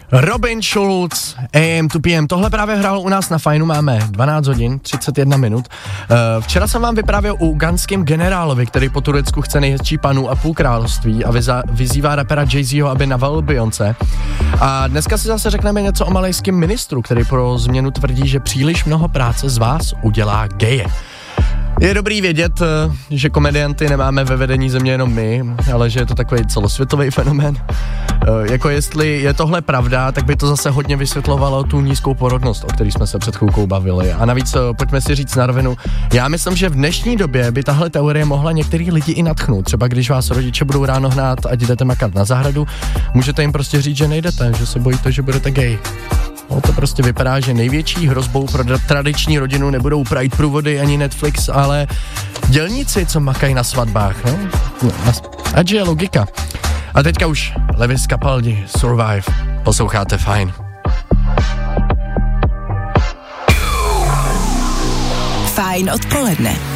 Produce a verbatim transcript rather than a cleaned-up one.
Robin Schulz, A M to P M, tohle právě hrál u nás na Fajnu, máme dvanáct hodin, třicet jedna minut. Včera jsem vám vyprávěl o ugandském generálovi, který po Turecku chce nejhezčí panu a půl království a vyza- vyzývá rapera Jay-Zho, aby navalil Beyoncé. A dneska si zase řekneme něco o malajském ministru, který pro změnu tvrdí, že příliš mnoho práce z vás udělá geje. Je dobrý vědět, že komedianty nemáme ve vedení země jenom my, ale že je to takový celosvětový fenomén. Jako jestli je tohle pravda, tak by to zase hodně vysvětlovalo tu nízkou porodnost, o který jsme se před chvilkou bavili. A navíc pojďme si říct na rovinu, já myslím, že v dnešní době by tahle teorie mohla některý lidi i nadchnout. Třeba když vás rodiče budou ráno hnát, ať jdete makat na zahradu, můžete jim prostě říct, že nejdete, že se bojíte, že budete gay. No to prostě vypadá, že největší hrozbou pro tradiční rodinu nebudou Pride průvody ani Netflix, ale dělníci, co makají na svatbách, no? no ať je logika. A teďka už Lewis Capaldi, Survive, posloucháte Fajn. Fajn odpoledne.